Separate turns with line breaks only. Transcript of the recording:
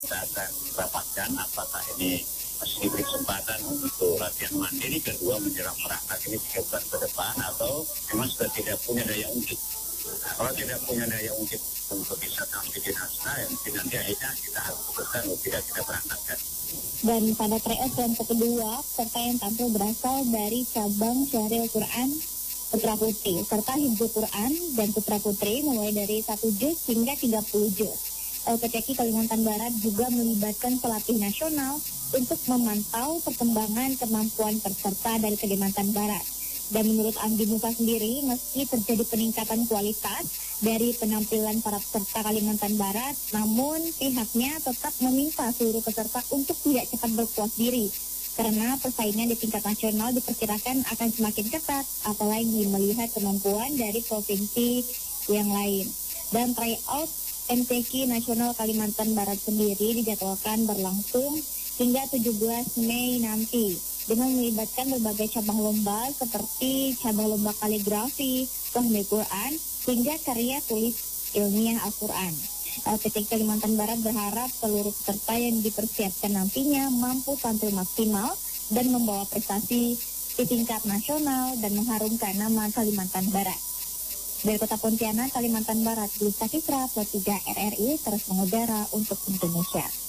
kita akan rapatkan apakah ini masih diberi kesempatan untuk latihan mandiri, kedua menyerang perangkat ini 3 bulan ke depan, atau memang sudah tidak punya daya ungkit. Nah, kalau tidak punya daya ungkit untuk bisa tampil di nasional, ya mungkin nanti akhirnya kita harus putuskan untuk tidak kita berangkatkan.
Dan pada tryout kelompok kedua, peserta yang tampil berasal dari cabang Syahril Quran Putra Putri, serta Hifdzul Quran dan Putra Putri mulai dari 1 juz hingga 30 juz. LPTQ Kalimantan Barat juga melibatkan pelatih nasional untuk memantau perkembangan kemampuan peserta dari Kalimantan Barat. Dan menurut Andi Musa sendiri, meski terjadi peningkatan kualitas dari penampilan para peserta Kalimantan Barat, namun pihaknya tetap meminta seluruh peserta untuk tidak cepat berpuas diri, karena persaingan di tingkat nasional diperkirakan akan semakin ketat, apalagi melihat kemampuan dari provinsi yang lain. Dan tryout MTQ Nasional Kalimantan Barat sendiri dijadwalkan berlangsung hingga 17 Mei nanti, dengan melibatkan berbagai cabang lomba seperti cabang lomba kaligrafi, fahmi Quran, hingga karya tulis ilmiah Al-Quran. LPTQ Kalimantan Barat berharap seluruh peserta yang dipersiapkan nantinya mampu tampil maksimal dan membawa prestasi di tingkat nasional dan mengharumkan nama Kalimantan Barat. Dari Kota Pontianak, Kalimantan Barat, Lisa Fitra, Pro 3 RRI terus mengudara untuk Indonesia.